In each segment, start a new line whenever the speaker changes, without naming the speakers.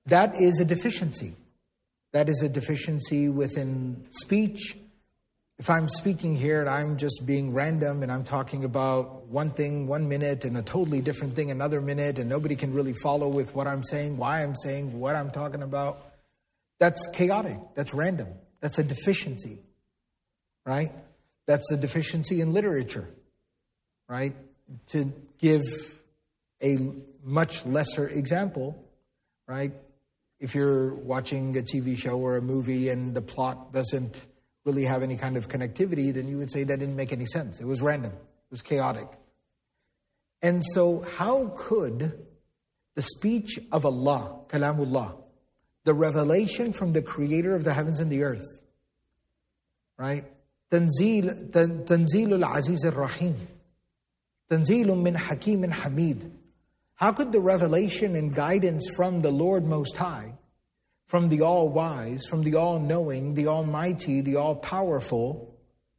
that is a deficiency. That is a deficiency within speech. If I'm speaking here and I'm just being random and I'm talking about one thing 1 minute and a totally different thing another minute, and nobody can really follow with what I'm saying, why I'm saying, what I'm talking about, that's chaotic. That's random. That's a deficiency, right? That's a deficiency in literature, right? To give a much lesser example, right? If you're watching a TV show or a movie and the plot doesn't really have any kind of connectivity, then you would say that didn't make any sense. It was random. It was chaotic. And so how could the speech of Allah, Kalamullah, the revelation from the creator of the heavens and the earth, right? Tanzilul Aziz al-Rahim. Tanzilun min Hakimin Hamid. How could the revelation and guidance from the Lord Most High, from the All-Wise, from the All-Knowing, the Almighty, the All-Powerful,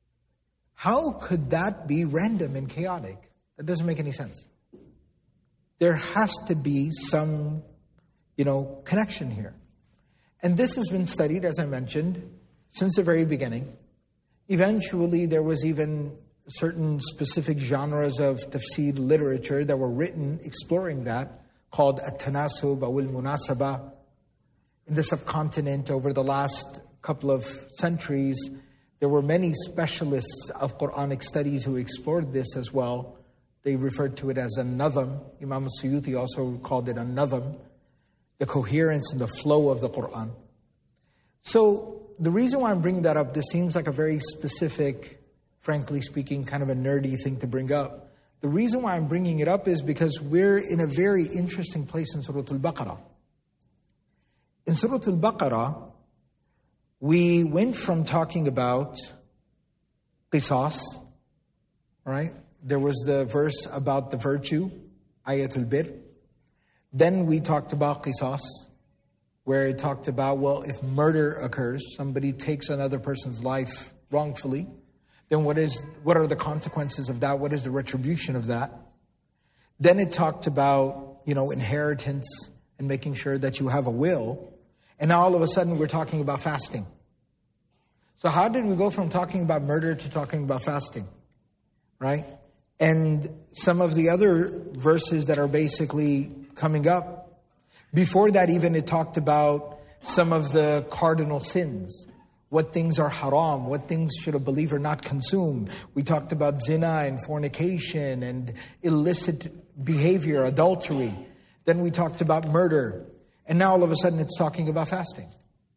how could that be random and chaotic? That doesn't make any sense. There has to be some, connection here. And this has been studied, as I mentioned, since the very beginning. Eventually, there was even certain specific genres of tafsir literature that were written exploring that, called At-Tanasub or Al-Munasaba. In the subcontinent, over the last couple of centuries, there were many specialists of Quranic studies who explored this as well. They referred to it as a nadam. Imam Suyuti also called it a nadam, the coherence and the flow of the Quran. So the reason why I'm bringing that up, this seems like a very specific, frankly speaking, kind of a nerdy thing to bring up. The reason why I'm bringing it up is because we're in a very interesting place in Surah Al-Baqarah. In Surah Al-Baqarah, we went from talking about qisas, right? There was the verse about the virtue, Ayatul Bir. Then we talked about qisas, where it talked about, well, if murder occurs, somebody takes another person's life wrongfully, then what are the consequences of that? What is the retribution of that? Then it talked about, inheritance and making sure that you have a will. And now all of a sudden we're talking about fasting. So how did we go from talking about murder to talking about fasting? Right? And some of the other verses that are basically coming up, before that even it talked about some of the cardinal sins. What things are haram, what things should a believer not consume. We talked about zina and fornication and illicit behavior, adultery. Then we talked about murder. And now all of a sudden it's talking about fasting.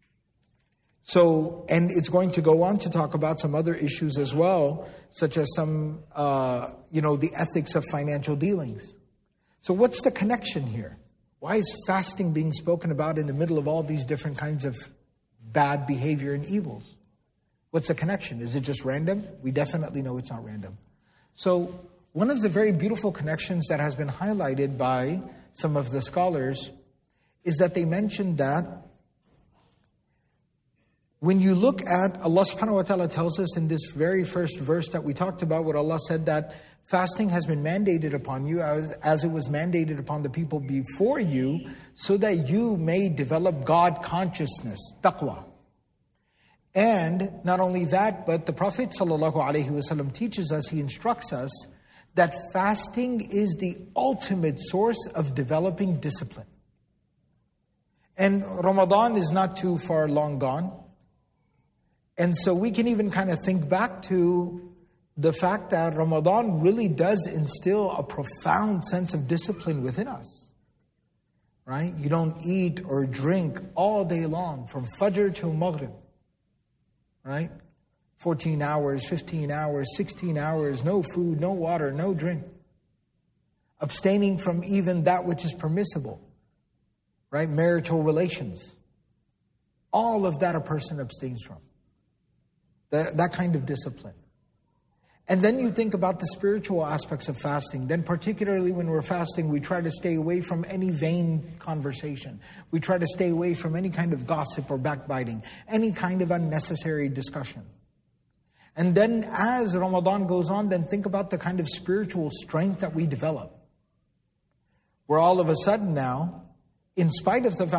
So, and it's going to go on to talk about some other issues as well, such as some, the ethics of financial dealings. So what's the connection here? Why is fasting being spoken about in the middle of all these different kinds of bad behavior and evils? What's the connection? Is it just random? We definitely know it's not random. So one of the very beautiful connections that has been highlighted by some of the scholars is that they mentioned that when you look at, Allah subhanahu wa ta'ala tells us in this very first verse that we talked about, what Allah said, that fasting has been mandated upon you as it was mandated upon the people before you, so that you may develop God consciousness, taqwa. And not only that, but the Prophet ﷺ teaches us, he instructs us, that fasting is the ultimate source of developing discipline. And Ramadan is not too far long gone. And so we can even kind of think back to the fact that Ramadan really does instill a profound sense of discipline within us. Right? You don't eat or drink all day long, from Fajr till Maghrib. Right? 14 hours, 15 hours, 16 hours, no food, no water, no drink. Abstaining from even that which is permissible. Right? Marital relations. All of that a person abstains from. That kind of discipline. And then you think about the spiritual aspects of fasting. Then particularly when we're fasting, we try to stay away from any vain conversation. We try to stay away from any kind of gossip or backbiting, any kind of unnecessary discussion. And then as Ramadan goes on, then think about the kind of spiritual strength that we develop. Where all of a sudden now, in spite of the fact